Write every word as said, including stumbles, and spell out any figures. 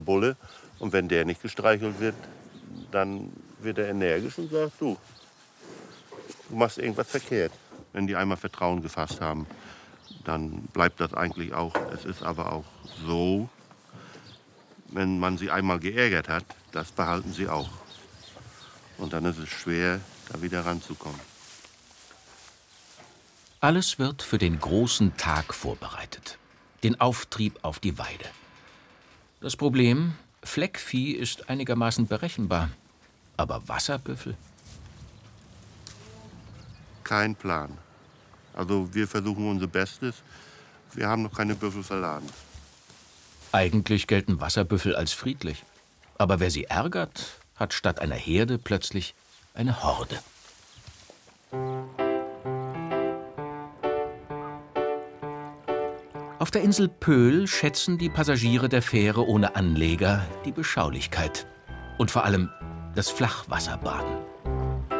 Bulle. Und wenn der nicht gestreichelt wird, dann wird er energisch und sagt, du, du machst irgendwas verkehrt. Wenn die einmal Vertrauen gefasst haben, dann bleibt das eigentlich auch. Es ist aber auch so, wenn man sie einmal geärgert hat, das behalten sie auch. Und dann ist es schwer, da wieder ranzukommen. Alles wird für den großen Tag vorbereitet. Den Auftrieb auf die Weide. Das Problem, Fleckvieh ist einigermaßen berechenbar. Aber Wasserbüffel? Kein Plan. Also wir versuchen unser Bestes. Wir haben noch keine Büffel verladen. Eigentlich gelten Wasserbüffel als friedlich. Aber wer sie ärgert, hat statt einer Herde plötzlich eine Horde. Auf der Insel Pöhl schätzen die Passagiere der Fähre ohne Anleger die Beschaulichkeit und vor allem das Flachwasserbaden.